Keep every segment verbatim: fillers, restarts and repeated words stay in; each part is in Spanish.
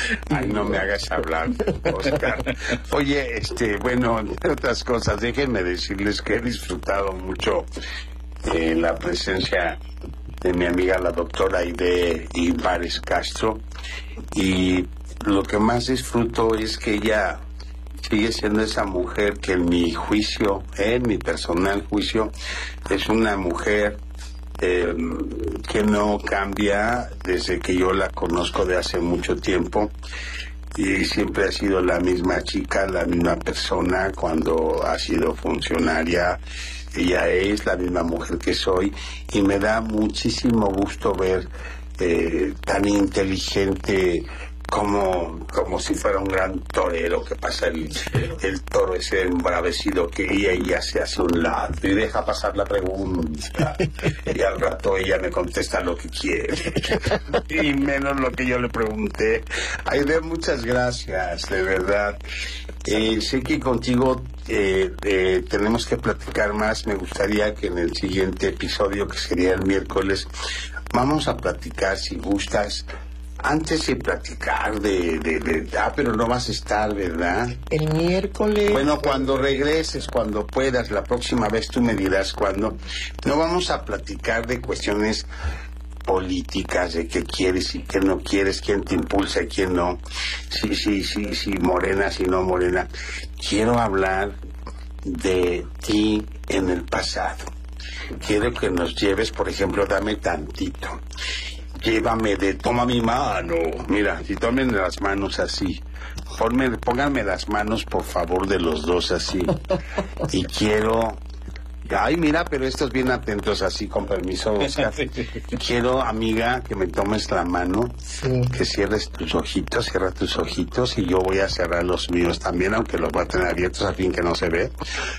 Ay, no me hagas hablar, Oscar. Oye, este, bueno, entre otras cosas, déjenme decirles que he disfrutado mucho eh, la presencia de mi amiga la doctora Aide Ibares Castro, y lo que más disfruto es que ella sigue siendo esa mujer que en mi juicio, en mi personal juicio, es una mujer eh, que no cambia desde que yo la conozco de hace mucho tiempo, y siempre ha sido la misma chica, la misma persona cuando ha sido funcionaria. Ella es la misma mujer que soy, y me da muchísimo gusto ver eh, tan inteligente como, como si fuera un gran torero que pasa el, el toro ese embravecido, que ella, ella se hace un lado y deja pasar la pregunta, y al rato ella me contesta lo que quiere y menos lo que yo le pregunté. Aide, muchas gracias, de verdad. Eh, sé que contigo eh, eh, tenemos que platicar más. Me gustaría que en el siguiente episodio, que sería el miércoles, vamos a platicar, si gustas, antes de platicar de, de, de... Ah, pero no vas a estar, ¿verdad? El miércoles... Bueno, cuando regreses, cuando puedas, la próxima vez tú me dirás cuándo. No vamos a platicar de cuestiones políticas, de qué quieres y qué no quieres, quién te impulsa y quién no, si, si, si, si morena, si no morena. Quiero hablar de ti en el pasado. Quiero que nos lleves, por ejemplo, dame tantito. Llévame de, toma mi mano, mira, si tomen las manos así, Ponme, pónganme las manos, por favor, de los dos así, y quiero, ay, mira, pero estos bien atentos así, con permiso, Oscar. Quiero, amiga, que me tomes la mano, sí. Que cierres tus ojitos, cierra tus ojitos, y yo voy a cerrar los míos también, aunque los voy a tener abiertos a fin que no se ve.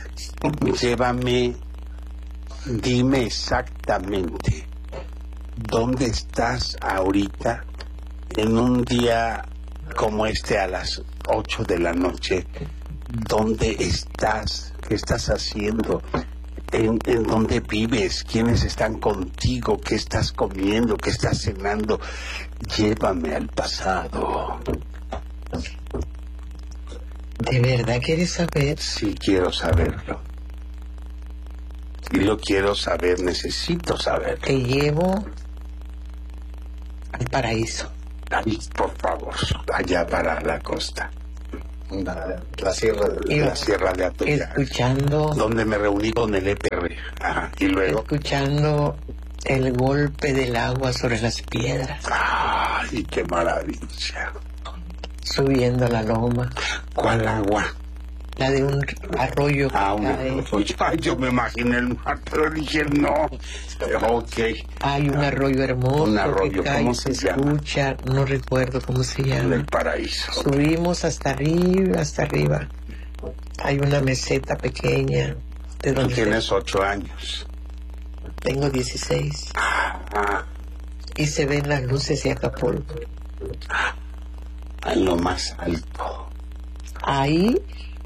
Llévame, dime exactamente ¿dónde estás ahorita en un día como este a las ocho de la noche? ¿Dónde estás? ¿Qué estás haciendo? ¿En, en dónde vives? ¿Quiénes están contigo? ¿Qué estás comiendo? ¿Qué estás cenando? Llévame al pasado. ¿De verdad quieres saber? Sí, quiero saberlo. Y lo quiero saber, necesito saber. Te llevo al paraíso. Ay, por favor, allá para la costa. La, la sierra, la sierra de Atoyac. Escuchando. Donde me reuní con el E P R. Ajá, y luego. Escuchando el golpe del agua sobre las piedras. Ay, qué maravilla. Subiendo la loma. ¿Cuál agua? La de un arroyo. Ah, un arroyo. Ay, yo me imaginé el mar, pero dije no. Ok. Hay un arroyo hermoso. Un arroyo, que cae, ¿cómo se, se llama? Escucha, no recuerdo cómo se llama. El paraíso. Subimos hasta arriba, hasta arriba. Hay una meseta pequeña. De Tú donde tienes ocho años. Tengo dieciséis. Ah, y se ven las luces de Acapulco. En lo más alto. Ahí,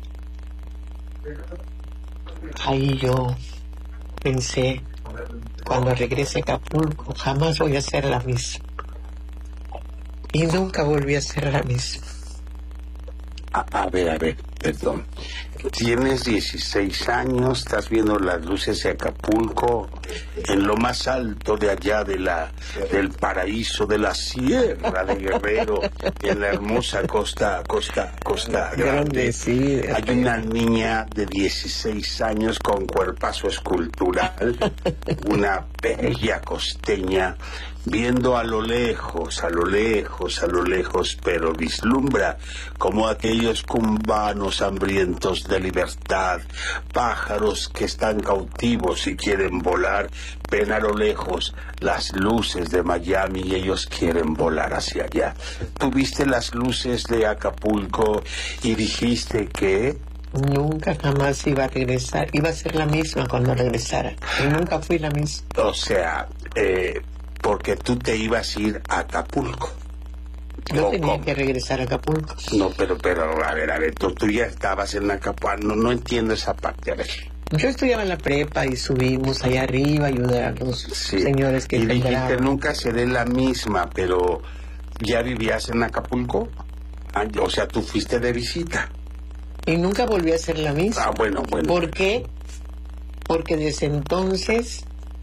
ahí yo pensé, cuando regrese a Acapulco, jamás voy a ser la misma. Y nunca volví a ser la misma. A, a ver, a ver, perdón. Tienes dieciséis años, estás viendo las luces de Acapulco en lo más alto de allá de la del paraíso de la sierra de Guerrero, en la hermosa costa, costa, costa grande. Sí, hay una niña de dieciséis años con cuerpazo escultural, una bella costeña, viendo a lo lejos, a lo lejos, a lo lejos, pero vislumbra como aquellos cumbanos hambrientos de libertad, pájaros que están cautivos y quieren volar, ven a lo lejos las luces de Miami y ellos quieren volar hacia allá. ¿Tú viste las luces de Acapulco y dijiste que...? Nunca jamás iba a regresar, iba a ser la misma cuando regresara, y nunca fui la misma. O sea, eh... porque tú te ibas a ir a Acapulco. Yo tenía ¿cómo? que regresar a Acapulco. No, pero, pero, a ver, a ver, tú, tú ya estabas en Acapulco, no, no entiendo esa parte, a ver. Yo estudiaba en la prepa y subimos allá arriba a ayudar a los sí. señores que y sembraban. dijiste, nunca seré la misma, pero ¿ya vivías en Acapulco? Ah, o sea, tú fuiste de visita. Y nunca volví a ser la misma. Ah, bueno, bueno. ¿Por qué? Porque desde entonces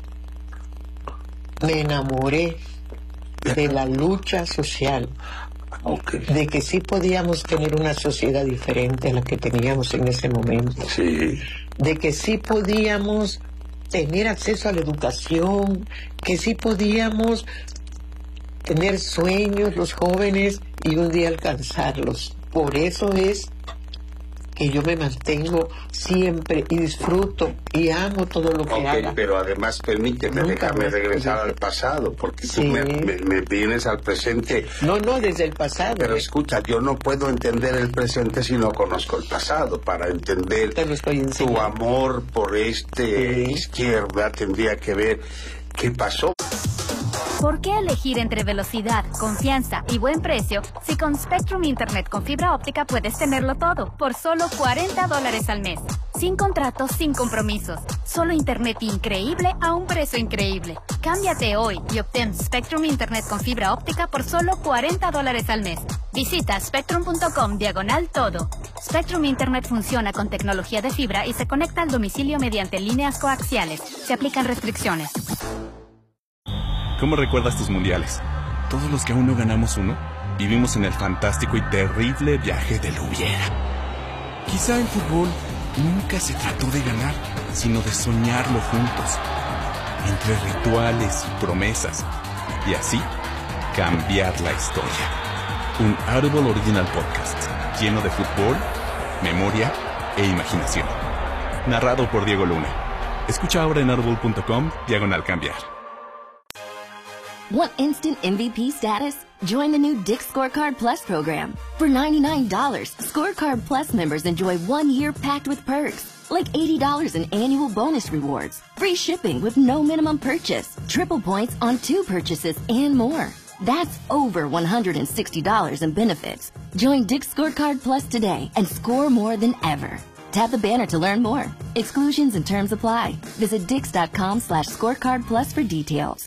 me enamoré de la lucha social. Okay. De que sí podíamos tener una sociedad diferente a la que teníamos en ese momento. Sí. De que sí podíamos tener acceso a la educación, que sí podíamos tener sueños los jóvenes y un día alcanzarlos. Por eso es que yo me mantengo siempre y disfruto y amo todo lo que okay, haga. Pero además permíteme, Nunca déjame regresar podía. al pasado, porque Sí. tú me, me, me vienes al presente. No, no, desde el pasado. Pero eh. escucha, yo no puedo entender el presente si no conozco el pasado. Para entender Te lo estoy tu enseñando. amor por este Sí. izquierda tendría que ver qué pasó. ¿Por qué elegir entre velocidad, confianza y buen precio si con Spectrum Internet con fibra óptica puedes tenerlo todo por solo cuarenta dólares al mes? Sin contratos, sin compromisos. Solo Internet increíble a un precio increíble. Cámbiate hoy y obtén Spectrum Internet con fibra óptica por solo cuarenta dólares al mes. Visita spectrum.com diagonal todo. Spectrum Internet funciona con tecnología de fibra y se conecta al domicilio mediante líneas coaxiales. Se aplican restricciones. ¿Cómo recuerdas tus mundiales? Todos los que aún no ganamos uno, vivimos en el fantástico y terrible viaje del hubiera. Quizá el fútbol nunca se trató de ganar, sino de soñarlo juntos, entre rituales y promesas, y así cambiar la historia. Un Audible Original Podcast, lleno de fútbol, memoria e imaginación. Narrado por Diego Luna. Escucha ahora en audible.com diagonal cambiar. Want instant M V P status? Join the new Dick's Scorecard Plus program. For ninety-nine dollars, Scorecard Plus members enjoy one year packed with perks, like eighty dollars in annual bonus rewards, free shipping with no minimum purchase, triple points on two purchases, and more. That's over one hundred sixty dollars in benefits. Join Dick's Scorecard Plus today and score more than ever. Tap the banner to learn more. Exclusions and terms apply. Visit dix.com slash scorecard plus for details.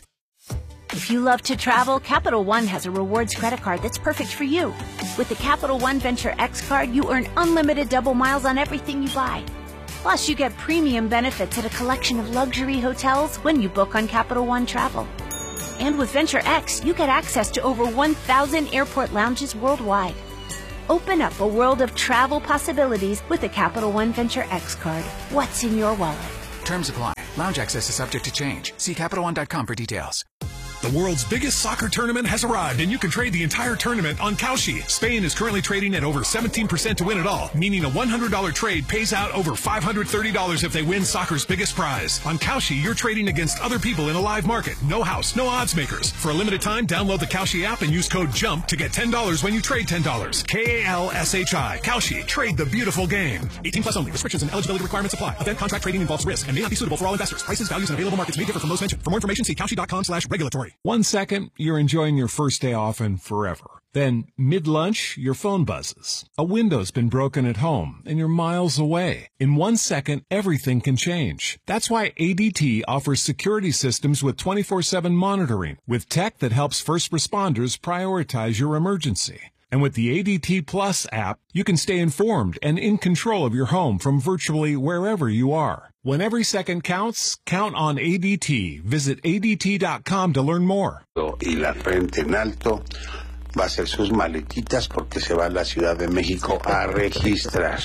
If you love to travel, Capital One has a rewards credit card that's perfect for you. With the Capital One Venture X card, you earn unlimited double miles on everything you buy. Plus, you get premium benefits at a collection of luxury hotels when you book on Capital One Travel. And with Venture X, you get access to over one thousand airport lounges worldwide. Open up a world of travel possibilities with the Capital One Venture X card. What's in your wallet? Terms apply. Lounge access is subject to change. See Capital One dot com for details. The world's biggest soccer tournament has arrived, and you can trade the entire tournament on Kalshi. Spain is currently trading at over seventeen percent to win it all, meaning a one hundred dollars trade pays out over five hundred thirty dollars if they win soccer's biggest prize. On Kalshi, you're trading against other people in a live market. No house, no odds makers. For a limited time, download the Kalshi app and use code JUMP to get ten dollars when you trade ten dollars. K A L S H I. Kalshi. Trade the beautiful game. eighteen plus only. Restrictions and eligibility requirements apply. Event contract trading involves risk and may not be suitable for all investors. Prices, values, and available markets may differ from those mentioned. For more information, see Kalshi.com slash regulatory. One second, you're enjoying your first day off and forever. Then, mid-lunch, your phone buzzes. A window's been broken at home, and you're miles away. In one second, everything can change. That's why A D T offers security systems with twenty-four seven monitoring, with tech that helps first responders prioritize your emergency. And with the A D T Plus app, you can stay informed and in control of your home from virtually wherever you are. When every second counts, count on A D T. Visit A D T dot com to learn more. Y la frente en alto va a hacer sus maletitas porque se va a la Ciudad de México a registrar.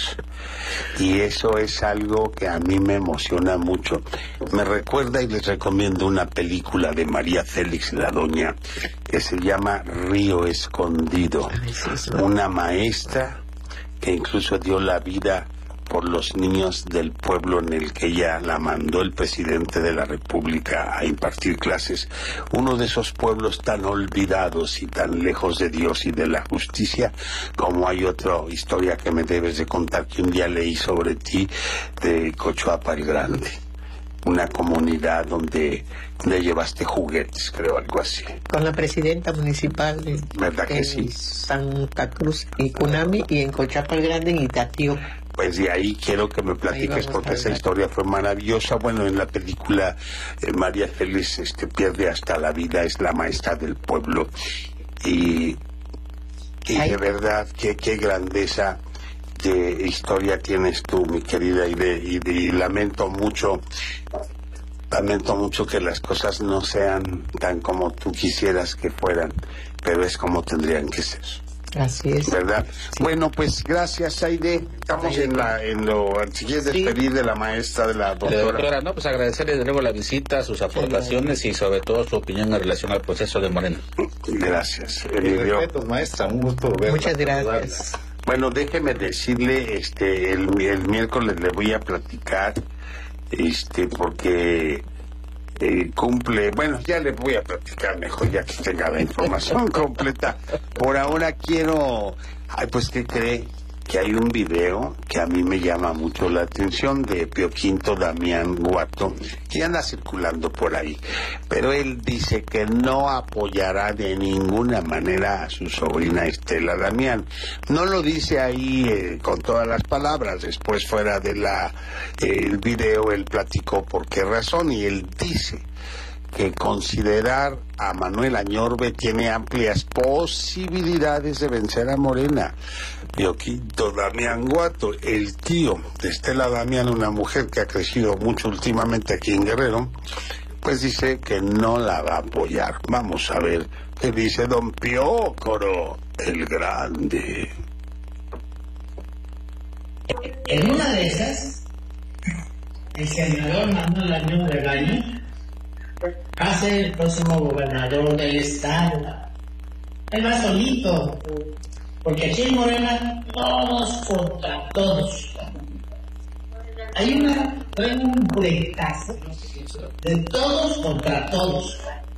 Y eso es algo que a mí me emociona mucho. Me recuerda y les recomiendo una película de María Félix La Doña que se llama Río Escondido. Una maestra que incluso dio la vida por los niños del pueblo en el que ella la mandó el presidente de la República a impartir clases. Uno de esos pueblos tan olvidados y tan lejos de Dios y de la justicia, como hay otra historia que me debes de contar que un día leí sobre ti, de Cochuapa el Grande. Una comunidad donde le llevaste juguetes, creo, algo así. Con la presidenta municipal de, ¿Verdad que de sí? Santa Cruz y Cunami, y en Cochuapa el Grande, en Itatio. Pues de ahí quiero que me platiques porque esa historia fue maravillosa. Bueno, en la película eh, María Félix este, pierde hasta la vida, es la maestra del pueblo y Y de verdad, qué, qué grandeza de historia tienes tú, mi querida, y, de, y, de, y lamento mucho, lamento mucho que las cosas no sean tan como tú quisieras que fueran, pero es como tendrían que ser. Así es. ¿Verdad? Sí. Bueno, pues gracias, Aide. Estamos Aide. en la, en lo, si quieres despedir sí. de la maestra, de la doctora. De doctora, no, pues agradecerle de nuevo la visita, sus aportaciones sí. y sobre todo su opinión en relación al proceso de Morena. Gracias, Emilio. Respetos, maestra, un gusto verla. Muchas gracias. Bueno, déjeme decirle, este, el, el miércoles le voy a platicar, este, porque eh, cumple, bueno, ya le voy a platicar mejor, ya que tenga la información completa. Por ahora quiero, ay, pues, ¿qué cree? Que hay un video que a mí me llama mucho la atención de Pio Quinto Damián Guato, que anda circulando por ahí, pero él dice que no apoyará de ninguna manera a su sobrina Estela Damián. No lo dice ahí eh, con todas las palabras, después fuera de la eh, el video él platicó por qué razón, y él dice que considerar a Manuel Añorbe tiene amplias posibilidades de vencer a Morena. Pio Quinto Damián Guato, el tío de Estela Damián, una mujer que ha crecido mucho últimamente aquí en Guerrero, pues dice que no la va a apoyar. Vamos a ver qué dice don Piócoro, el grande. En una de esas, el senador Manuel Añorbe Valle va a ser el próximo gobernador del estado. Él va solito, porque aquí en Morena todos contra todos. Hay una, un pleitazo de todos contra todos.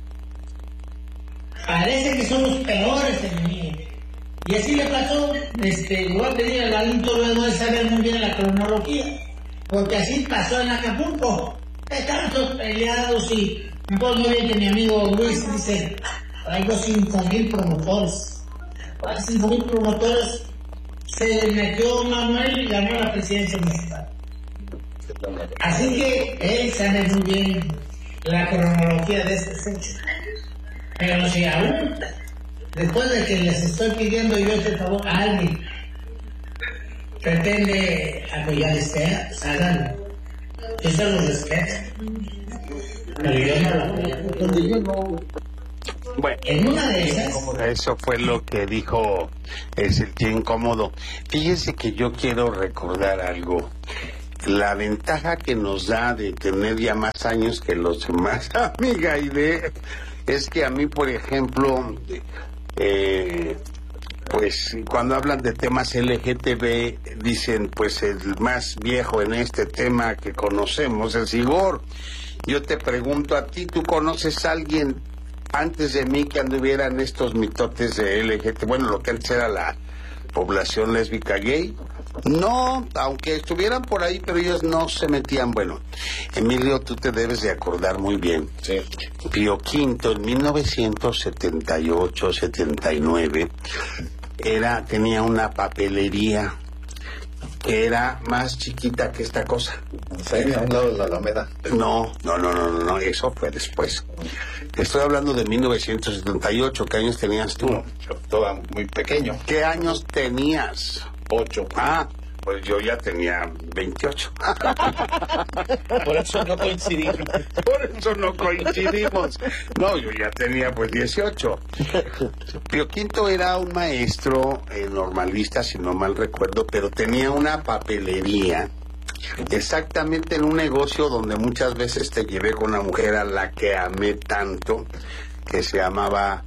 Parece que son los peores enemigos. Y así le pasó, este, le voy a pedir a Lalito luego de saber muy bien la cronología, porque así pasó en Acapulco. Estaban todos peleados y pues muy bien que mi amigo Luis dice, hay cinco mil promotores. Hay cinco mil promotores, se metió Manuel y ganó la presidencia municipal. Así que él sabe muy bien la cronología de estos hechos. Pero si aún, después de que les estoy pidiendo yo este favor a alguien, pretende apoyar a Estela, pues háganlo. Yo se lo respeto. Pero yo no lo apoyo. Yo no. Bueno, en una de esas, eso fue lo que dijo el sentido incómodo. Fíjese que yo quiero recordar algo. La ventaja que nos da de tener ya más años que los demás, amiga Aide, es que a mí, por ejemplo, eh, pues cuando hablan de temas L G T B, dicen pues el más viejo en este tema que conocemos es Igor. Yo te pregunto a ti, ¿tú conoces a alguien antes de mí que anduvieran estos mitotes de L G T B? Bueno, lo que antes era la población lésbica gay. No, aunque estuvieran por ahí, pero ellos no se metían. Bueno, Emilio, tú te debes de acordar muy bien. Sí. Pio Quinto en mil novecientos setenta y ocho, setenta y nueve era, tenía una papelería que era más chiquita que esta cosa. ¿Sí? ¿A un lado de la Alameda? No, no, no, no, no, no, eso fue después. Estoy hablando de mil novecientos setenta y ocho. ¿Qué años tenías tú? No, yo estaba muy pequeño. ¿Qué años tenías? Ocho. Ah, pues yo ya tenía veintiocho. Por eso no coincidimos. Por eso no coincidimos. No, yo ya tenía pues dieciocho. Pio Quinto era un maestro eh, normalista, si no mal recuerdo, pero tenía una papelería exactamente en un negocio donde muchas veces te llevé con una mujer a la que amé tanto, que se llamaba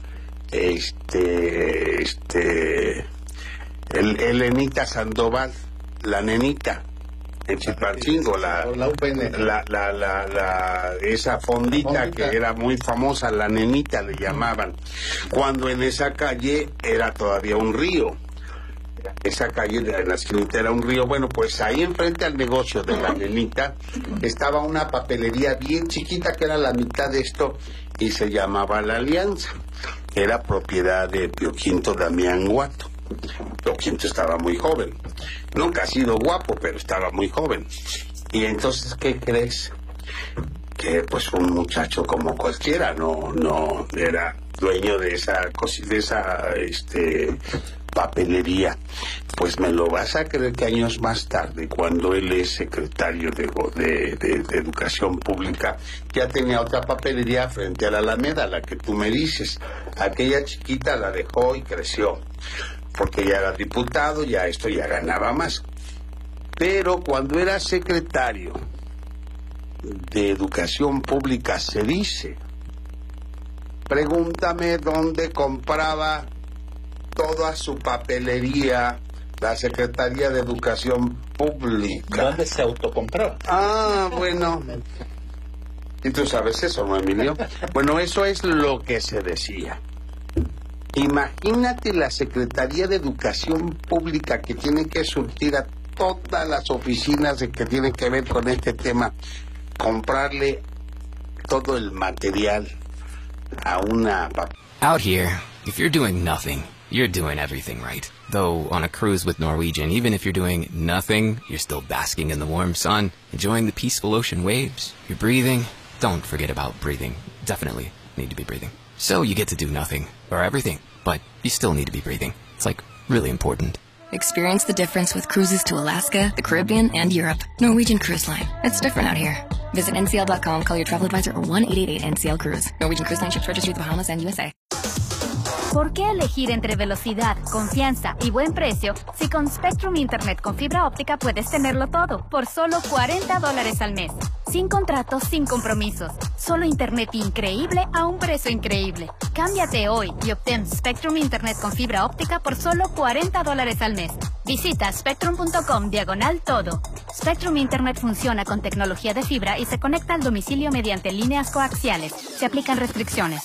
este este el, Elenita Sandoval, la nenita en Chilpancingo, la, la, la, la, la, la esa fondita, fondita que era muy famosa, la nenita le llamaban, cuando en esa calle era todavía un río. Esa calle en la esquinita era un río. Bueno, pues ahí enfrente al negocio de la nenita estaba una papelería bien chiquita que era la mitad de esto y se llamaba La Alianza. Era propiedad de Pio Quinto Damián Guato. Pio Quinto estaba muy joven. Nunca ha sido guapo, pero estaba muy joven. Y entonces, ¿qué crees? Que pues un muchacho como cualquiera, no, no, era dueño de esa cosi- de esa este papelería. Pues me lo vas a creer que años más tarde, cuando él es secretario de, go- de, de- de Educación Pública, ya tenía otra papelería frente a la Alameda, la que tú me dices. Aquella chiquita la dejó y creció, porque ya era diputado, ya esto ya ganaba más. Pero cuando era secretario de Educación Pública, se dice, pregúntame dónde compraba toda su papelería la Secretaría de Educación Pública. ¿Dónde se autocompró? Ah, bueno. ¿Y tú sabes eso, no, Emilio? Bueno, eso es lo que se decía. Imagínate la Secretaría de Educación Pública que tiene que surtir a todas las oficinas de que tienen que ver con este tema, comprarle todo el material a una... Out here, if you're doing nothing, you're doing everything right. Though on a cruise with Norwegian, even if you're doing nothing, you're still basking in the warm sun, enjoying the peaceful ocean waves. You're breathing. Don't forget about breathing. Definitely need to be breathing. So you get to do nothing, or everything, but you still need to be breathing. It's like really important. Experience the difference with cruises to Alaska, the Caribbean, and Europe. Norwegian Cruise Line. It's different out here. Visit N C L dot com, call your travel advisor, or one eight eight eight N C L Cruise. Norwegian Cruise Line ships registry the Bahamas and U S A. ¿Por qué elegir entre velocidad, confianza y buen precio si con Spectrum Internet con fibra óptica puedes tenerlo todo por solo cuarenta dólares al mes? Sin contratos, sin compromisos. Solo Internet increíble a un precio increíble. Cámbiate hoy y obtén Spectrum Internet con fibra óptica por solo cuarenta dólares al mes. Visita spectrum punto com diagonal todo. Spectrum Internet funciona con tecnología de fibra y se conecta al domicilio mediante líneas coaxiales. Se aplican restricciones.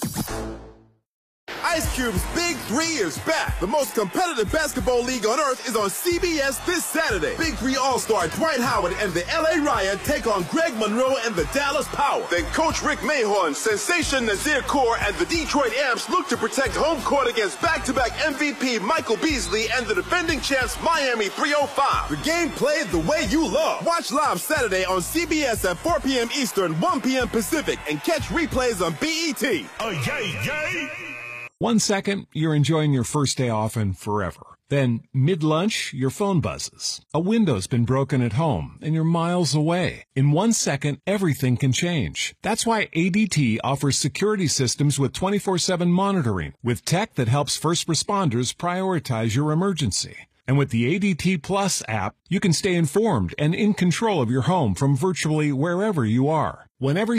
Ice Cube's Big Three is back. The most competitive basketball league on earth is on C B S this Saturday. Big Three All-Star Dwight Howard and the L A Riot take on Greg Monroe and the Dallas Power. Then Coach Rick Mahorn, Sensation Nazir Kaur, and the Detroit Amps look to protect home court against back-to-back M V P Michael Beasley and the defending champs Miami three oh five. The game played the way you love. Watch live Saturday on C B S at four p.m. Eastern, one p.m. Pacific, and catch replays on B E T. Oh, yay, yay! One second, you're enjoying your first day off and forever. Then, mid-lunch, your phone buzzes. A window's been broken at home, and you're miles away. In one second, everything can change. That's why A D T offers security systems with twenty-four seven monitoring, with tech that helps first responders prioritize your emergency. And with the A D T Plus app, you can stay informed and in control of your home from virtually wherever you are. When every